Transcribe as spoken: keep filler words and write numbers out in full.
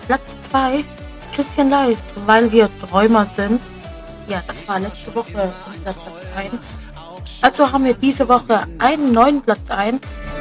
Platz zwei, Christian Leist, weil wir Träumer sind. Ja, das war letzte Woche unser Platz eins. Also haben wir diese Woche einen neuen Platz eins.